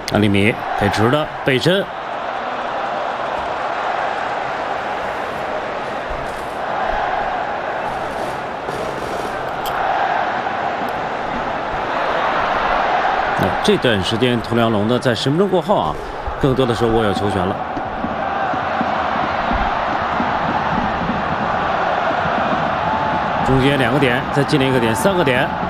安利米配直的背身。 这段时间，涂良龙呢，在10分钟过后啊，更多的是握有球权了。中间2个点，再进了1个点，3个点。